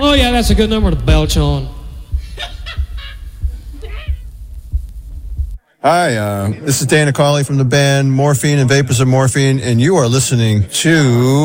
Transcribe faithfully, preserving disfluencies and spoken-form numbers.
Oh, yeah, that's a good number to belch on. Hi, uh, this is Dana Cawley from the band Morphine and Vapors of Morphine, and you are listening to